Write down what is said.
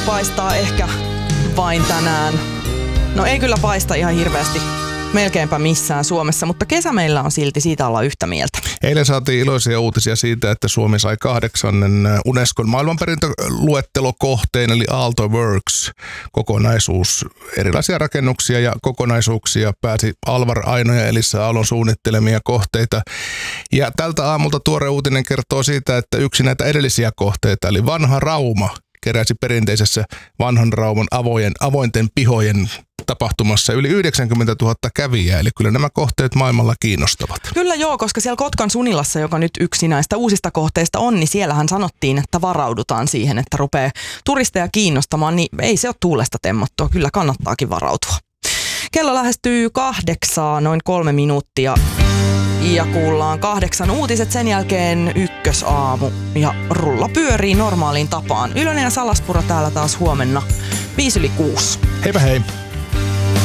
paistaa ehkä vain tänään. No ei kyllä paista ihan hirveästi melkeinpä missään Suomessa, mutta kesä meillä on silti, siitä ollaan yhtä mieltä. Eilen saatiin iloisia uutisia siitä, että Suomi sai 8. Unescon maailmanperintöluettelokohteen, eli Aalto Works kokonaisuus. Erilaisia rakennuksia ja kokonaisuuksia pääsi Alvar Aino ja Elissa Aallon suunnittelemia kohteita. Ja tältä aamulta tuore uutinen kertoo siitä, että yksi näitä edellisiä kohteita, eli Vanha Rauma, keräsi perinteisessä Vanhan Rauman avointen pihojen tapahtumassa yli 90 000 kävijää, eli kyllä nämä kohteet maailmalla kiinnostavat. Kyllä joo, koska siellä Kotkan Sunilassa, joka nyt yksi näistä uusista kohteista on, niin siellähän sanottiin, että varaudutaan siihen, että rupeaa turisteja kiinnostamaan, niin ei se ole tuulesta temmattua, kyllä kannattaakin varautua. Kello lähestyy 8, noin 3 minuuttia. Ja kuullaan 8 uutiset, sen jälkeen ykkösaamu ja rulla pyörii normaaliin tapaan. Ylönen ja Salaspuro täällä taas huomenna 5 yli 6. Heipä hei!